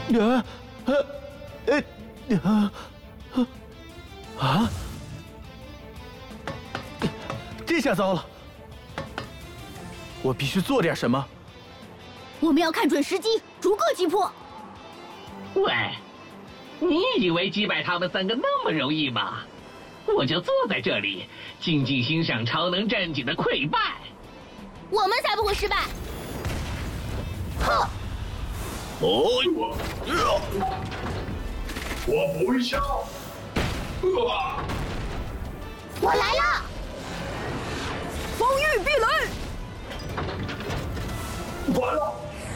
这下糟了，我必须做点什么。 我们要看准时机，逐个击破。 喂，你以为击败他们3个那么容易吗？我就坐在这里，静静欣赏超能战警的溃败。 我们才不会失败！哼！ 我不会笑。 我来了！ 风玉壁垒！ 完了！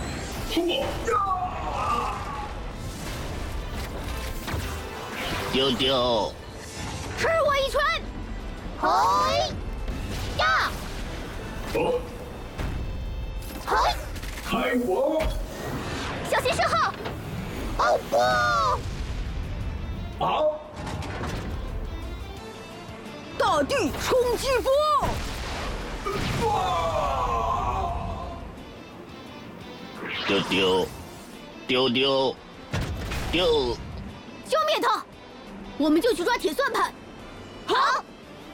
丢丢， 吃我一拳！嘿呀！嘿！ 开火！ 小心身后！哦不！ 好！ 大地冲击波！ 丢丢，丢丢，丢！ 消灭他！我们就去抓铁算盘。好。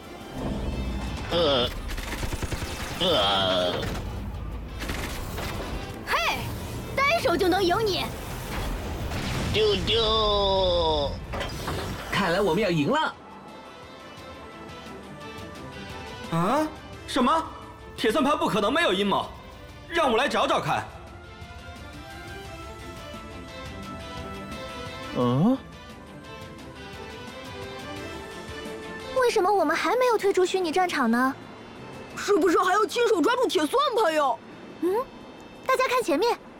嘿，单手就能赢你。 丢丢！ 看来我们要赢了。 啊？什么？铁算盘不可能没有阴谋，让我来找找看。 为什么我们还没有退出虚拟战场呢？ 是不是还要亲手抓住铁算盘呀？ 大家看前面，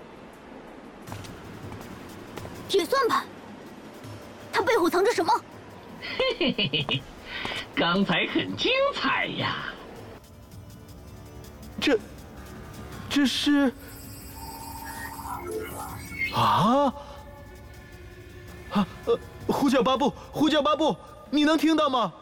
铁算盘，它背后藏着什么？ 嘿嘿嘿嘿嘿，刚才很精彩呀！ 这是呼叫巴布，呼叫巴布，你能听到吗？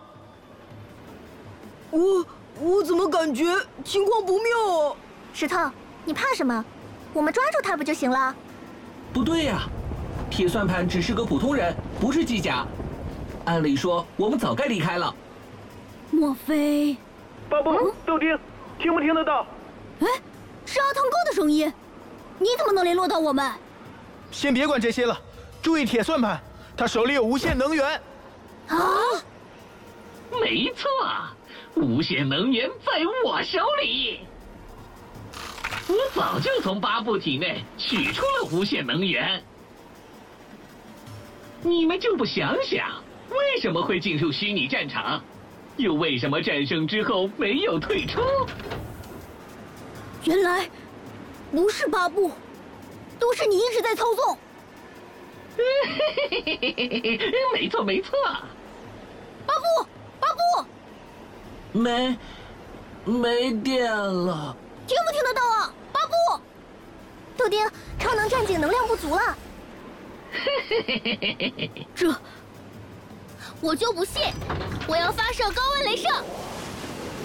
我怎么感觉情况不妙啊？ 石头，你怕什么？我们抓住他不就行了？ 不对呀，铁算盘只是个普通人，不是机甲。按理说，我们早该离开了。 莫非？ 巴布，豆丁，听不听得到？ 哎，是阿汤哥的声音，你怎么能联络到我们？ 先别管这些了，注意铁算盘，他手里有无限能源。 啊？ 没错，无限能源在我手里。我早就从巴布体内取出了无限能源。你们就不想想，为什么会进入虚拟战场？又为什么战胜之后没有退出？ 原来不是巴布，都是你一直在操纵。 没错没错。 巴布，巴布， 没电了。 听不听得到啊，巴布？豆丁，超能战警能量不足了。这，我就不信！我要发射高温镭射！